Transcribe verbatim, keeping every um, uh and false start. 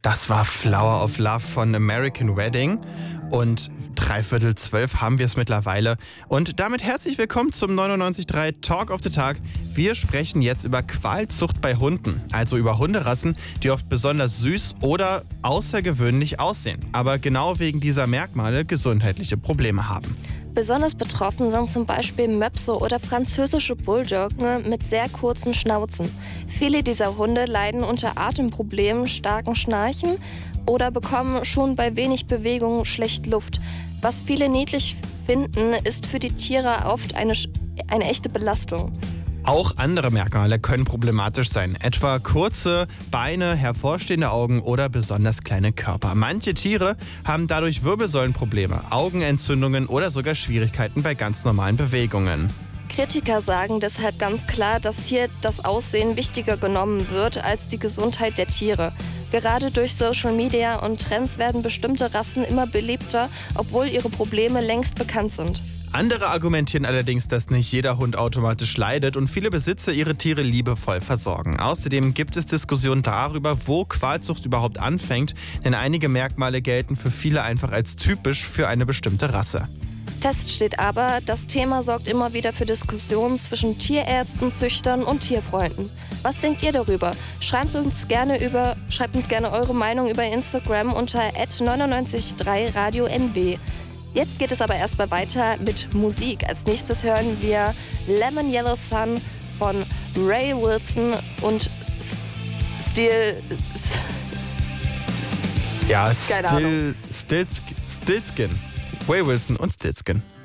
Das war Flower of Love von American Wedding. Und dreiviertel zwölf haben wir es mittlerweile. Und damit herzlich willkommen zum neunundneunzig Komma drei Talk of the Tag. Wir sprechen jetzt über Qualzucht bei Hunden. Also über Hunderassen, die oft besonders süß oder außergewöhnlich aussehen. Aber genau wegen dieser Merkmale gesundheitliche Probleme haben. Besonders betroffen sind zum Beispiel Möpse oder französische Bulldoggen mit sehr kurzen Schnauzen. Viele dieser Hunde leiden unter Atemproblemen, starken Schnarchen oder bekommen schon bei wenig Bewegung schlecht Luft. Was viele niedlich finden, ist für die Tiere oft eine, eine echte Belastung. Auch andere Merkmale können problematisch sein, etwa kurze Beine, hervorstehende Augen oder besonders kleine Körper. Manche Tiere haben dadurch Wirbelsäulenprobleme, Augenentzündungen oder sogar Schwierigkeiten bei ganz normalen Bewegungen. Kritiker sagen deshalb ganz klar, dass hier das Aussehen wichtiger genommen wird als die Gesundheit der Tiere. Gerade durch Social Media und Trends werden bestimmte Rassen immer beliebter, obwohl ihre Probleme längst bekannt sind. Andere argumentieren allerdings, dass nicht jeder Hund automatisch leidet und viele Besitzer ihre Tiere liebevoll versorgen. Außerdem gibt es Diskussionen darüber, wo Qualzucht überhaupt anfängt, denn einige Merkmale gelten für viele einfach als typisch für eine bestimmte Rasse. Fest steht aber, das Thema sorgt immer wieder für Diskussionen zwischen Tierärzten, Züchtern und Tierfreunden. Was denkt ihr darüber? Schreibt uns gerne über, schreibt uns gerne eure Meinung über Instagram unter at neunundneunzig Komma drei Radio M B. Jetzt geht es aber erstmal weiter mit Musik. Als nächstes hören wir Lemon Yellow Sun von Ray Wilson und Still... Ja, Still, Still, Stillskin. Ray Wilson und Stillskin.